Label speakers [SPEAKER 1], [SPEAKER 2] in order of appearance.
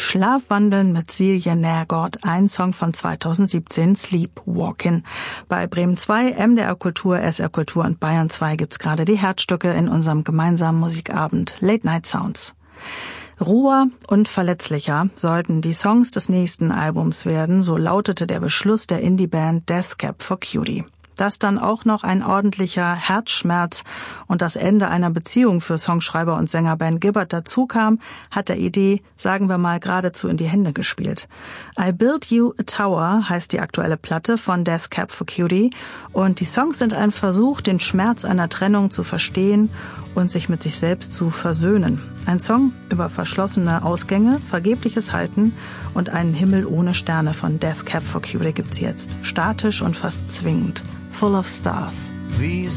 [SPEAKER 1] Schlafwandeln mit Silje Nergård, ein Song von 2017, Sleepwalkin'. Bei Bremen 2, MDR Kultur, SR Kultur und Bayern 2 gibt's gerade die Herzstücke in unserem gemeinsamen Musikabend Late Night Sounds. Roher und verletzlicher sollten die Songs des nächsten Albums werden, so lautete der Beschluss der Indie-Band Death Cab for Cutie. Dass dann auch noch ein ordentlicher Herzschmerz und das Ende einer Beziehung für Songschreiber und Sänger Ben Gibbard dazu kam, hat der Idee, sagen wir mal, geradezu in die Hände gespielt. I Built You a Tower heißt die aktuelle Platte von Death Cab for Cutie und die Songs sind ein Versuch, den Schmerz einer Trennung zu verstehen und sich mit sich selbst zu versöhnen. Ein Song über verschlossene Ausgänge, vergebliches Halten und einen Himmel ohne Sterne von Death Cab for Cutie gibt's jetzt. Statisch und fast zwingend. Full of Stars.